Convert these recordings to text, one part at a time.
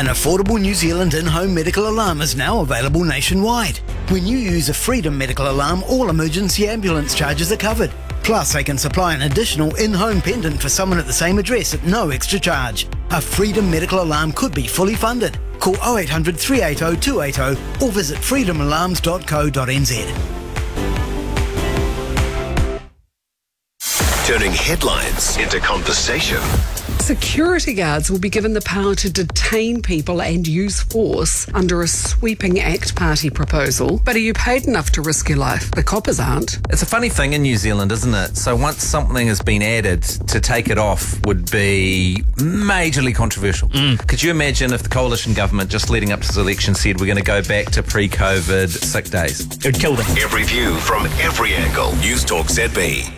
An affordable New Zealand in-home medical alarm is now available nationwide. When you use a Freedom medical alarm, all emergency ambulance charges are covered. Plus, they can supply an additional in-home pendant for someone at the same address at no extra charge. A Freedom medical alarm could be fully funded. Call 0800 380 280 or visit freedomalarms.co.nz. Turning headlines into conversation. Security guards will be given the power to detain people and use force under a sweeping ACT Party proposal. But are you paid enough to risk your life? The coppers aren't. It's a funny thing in New Zealand, isn't it? So once something has been added, to take it off would be majorly controversial. Could you imagine if the coalition government just leading up to this election said we're going to go back to pre-COVID sick days? It would kill them. Every view from every angle. News Talk ZB.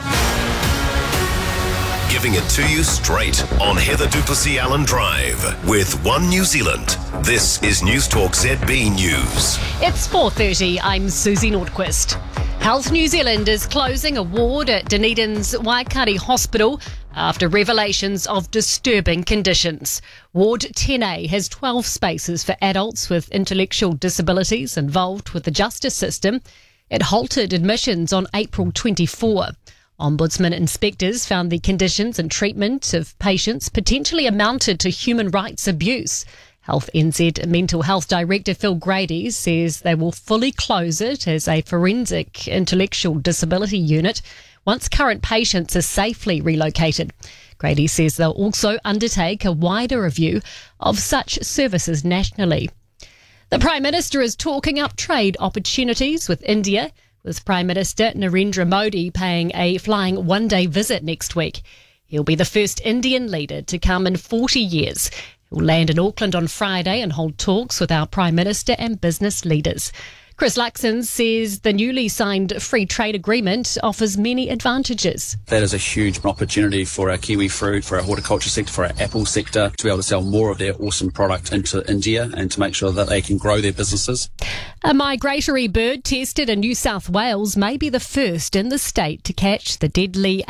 Giving it to you straight on Heather Duplessis Allen Drive with One New Zealand. This is News Talk ZB News. It's 4:30. I'm Susie Nordquist. Health New Zealand is closing a ward at Dunedin's Waikari Hospital after revelations of disturbing conditions. Ward 10A has 12 spaces for adults with intellectual disabilities involved with the justice system. It halted admissions on April 24. Ombudsman inspectors found the conditions and treatment of patients potentially amounted to human rights abuse. Health NZ Mental Health Director Phil Grady says they will fully close it as a forensic intellectual disability unit once current patients are safely relocated. Grady says they'll also undertake a wider review of such services nationally. The Prime Minister is talking up trade opportunities with India, with Prime Minister Narendra Modi paying a flying one-day visit next week. He'll be the first Indian leader to come in 40 years. He'll land in Auckland on Friday and hold talks with our Prime Minister and business leaders. Chris Luxon says the newly signed free trade agreement offers many advantages. That is a huge opportunity for our kiwi fruit, for our horticulture sector, for our apple sector, to be able to sell more of their awesome product into India and to make sure that they can grow their businesses. A migratory bird tested in New South Wales may be the first in the state to catch the deadly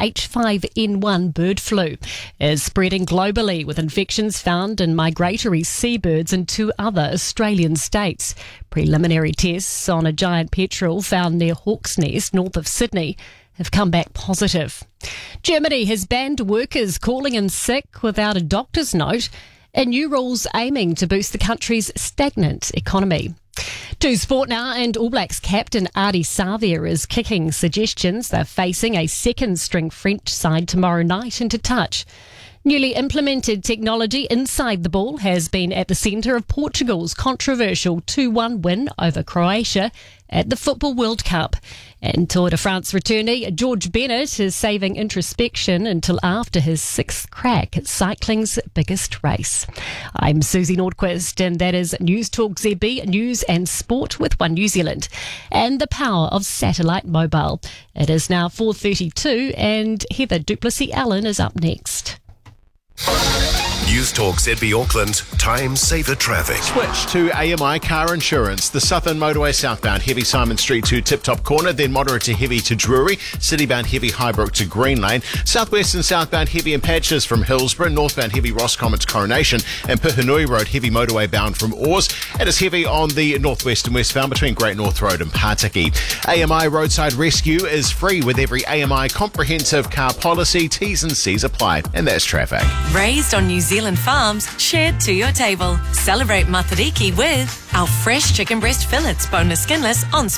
H5N1 bird flu. It is spreading globally with infections found in migratory seabirds in 2 other Australian states. Preliminary tests on a giant petrel found near Hawk's Nest, north of Sydney, have come back positive. Germany has banned workers calling in sick without a doctor's note, and new rules aiming to boost the country's stagnant economy. To sport now, and All Blacks captain Ardie Savea is kicking suggestions they're facing a second-string French side tomorrow night into touch. Newly implemented technology inside the ball has been at the centre of Portugal's controversial 2-1 win over Croatia at the Football World Cup. And Tour de France returnee George Bennett is saving introspection until after his 6th crack at cycling's biggest race. I'm Susie Nordquist, and that is News Talk ZB, News and Sport with One New Zealand, and the power of satellite mobile. It is now 4:32, and Heather Duplessis Allen is up next. News Talk ZB Auckland, time saver traffic. Switch to AMI Car Insurance. The Southern Motorway southbound heavy Simon Street to Tip Top Corner, then moderate to heavy to Drury, citybound heavy Highbrook to Green Lane, southwest and southbound heavy in patches from Hillsborough, northbound heavy Roscommon to Coronation, and Puhinui Road heavy motorway bound from Oars. It is heavy on the northwest and westbound between Great North Road and Pataki. AMI Roadside Rescue is free with every AMI comprehensive car policy. T's and C's apply. And that's traffic. Raised on New Zealand farms, shared to your table. Celebrate Matariki with our fresh chicken breast fillets, boneless, skinless, on